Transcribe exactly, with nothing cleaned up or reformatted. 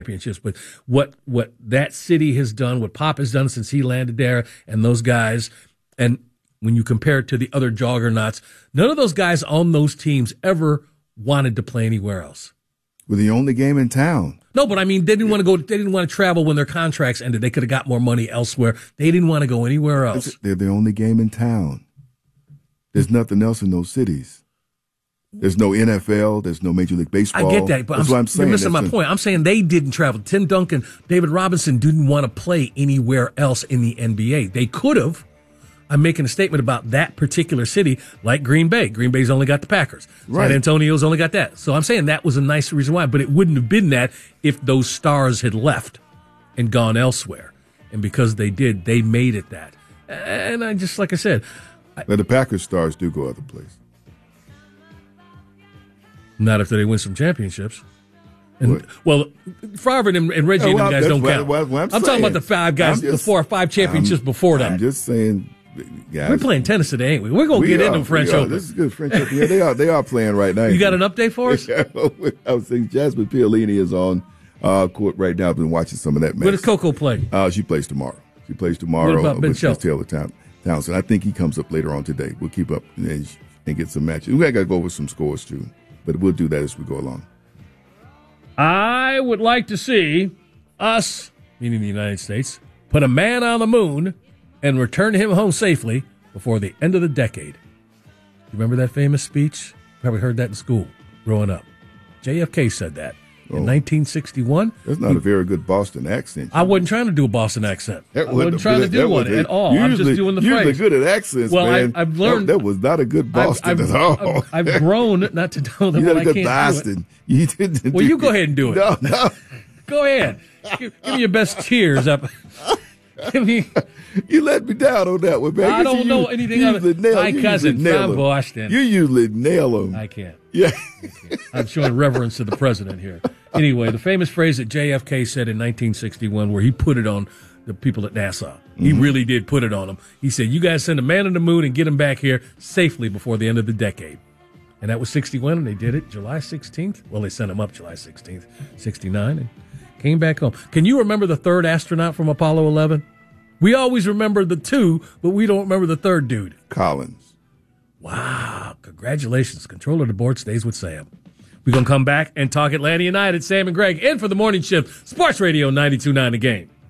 championships, but what what that city has done, what Pop has done since he landed there, and those guys, and when you compare it to the other juggernauts, none of those guys on those teams ever wanted to play anywhere else. We're the only game in town. No, but I mean, they didn't want to go. They didn't want to travel when their contracts ended. They could have got more money elsewhere. They didn't want to go anywhere else. They're the only game in town. There's nothing else in those cities. There's no N F L. There's no Major League Baseball. I get that, but That's I'm, what I'm saying. You're missing That's my a, point. I'm saying they didn't travel. Tim Duncan, David Robinson didn't want to play anywhere else in the N B A. They could have. I'm making a statement about that particular city, like Green Bay. Green Bay's only got the Packers. Right. San Antonio's only got that. So I'm saying that was a nice reason why, but it wouldn't have been that if those stars had left and gone elsewhere. And because they did, they made it that. And I just, like I said. I, now the Packers stars do go other places. Not if they win some championships. And, well, Favre and, and Reggie yeah, well, and them guys don't what, count. What, what I'm, I'm talking about the five guys, just, the four or five championships I'm, before that. I'm just saying. Guys, we're playing tennis today, ain't we? We're going to get are, into French Open. This is good French Open. Yeah, they are. They are playing right now. You got an update for us? I was saying Jasmine Piolini is on uh, court right now. I've been watching some of that match. When does Coco play? Uh, she plays tomorrow. She plays tomorrow. What about Ben with Shelton? Taylor Town, Townsend. I think he comes up later on today. We'll keep up and, and get some matches. We got to go over some scores too, but we'll do that as we go along. I would like to see us, meaning the United States, put a man on the moon and return him home safely before the end of the decade. You remember that famous speech? Probably heard that in school growing up. J F K said that in oh. nineteen sixty-one. That's not he, a very good Boston accent. I wasn't trying to do a Boston accent. That I wasn't trying to do one at all. Usually, I'm just doing the usually phrase. Good at accents, well, man. I, I've learned that, that was not a good Boston I've, I've, at all. I've, I've grown not to know that you when had a I good can't Boston. do it. You didn't. Well, do you go ahead and do it. No, no. Go ahead. Give, give me your best cheers up. Give me. You let me down on that one, man. I don't you, know you, anything you other than my cousin from Boston. You usually nail them. I can't. Yeah. I can't. I'm showing reverence to the president here. Anyway, the famous phrase that J F K said in nineteen sixty-one, where he put it on the people at NASA. He mm-hmm. really did put it on them. He said, you guys send a man on the moon and get him back here safely before the end of the decade. And that was sixty-one, and they did it July sixteenth. Well, they sent him up July sixteenth, sixty-nine, and came back home. Can you remember the third astronaut from Apollo eleven? We always remember the two, but we don't remember the third dude. Collins. Wow. Congratulations. Control of the board stays with Sam. We're going to come back and talk Atlanta United. Sam and Greg in for the morning shift. Sports Radio ninety-two point nine The Game.